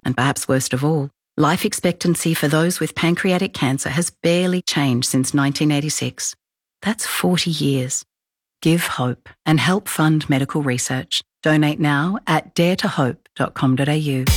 And perhaps worst of all, life expectancy for those with pancreatic cancer has barely changed since 1986. That's 40 years. Give hope and help fund medical research. Donate now at daretohope.com.au.